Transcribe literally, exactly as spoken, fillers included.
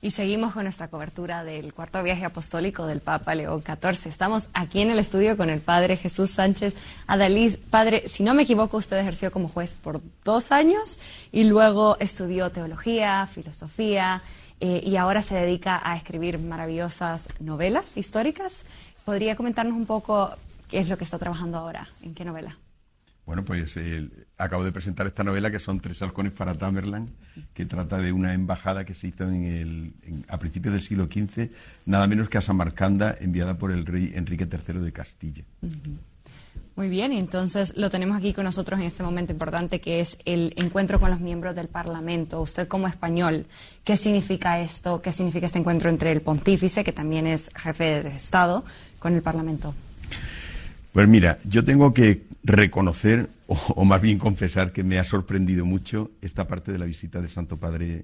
Y seguimos con nuestra cobertura del cuarto viaje apostólico del Papa León catorce. Estamos aquí en el estudio con el Padre Jesús Sánchez Adalid. Padre, si no me equivoco, usted ejerció como juez por dos años y luego estudió teología, filosofía eh, y ahora se dedica a escribir maravillosas novelas históricas. ¿Podría comentarnos un poco qué es lo que está trabajando ahora? ¿En qué novela? Bueno, pues eh, acabo de presentar esta novela que son Tres halcones para Tamerlán, que trata de una embajada que se hizo en el, en, a principios del siglo quince, nada menos que a Samarcanda, enviada por el rey Enrique tercero de Castilla. Uh-huh. Muy bien, y entonces lo tenemos aquí con nosotros en este momento importante, que es el encuentro con los miembros del Parlamento. Usted como español, ¿qué significa esto? ¿Qué significa este encuentro entre el pontífice, que también es jefe de Estado, con el Parlamento? Pues mira, yo tengo que reconocer, o, o más bien confesar, que me ha sorprendido mucho esta parte de la visita del Santo Padre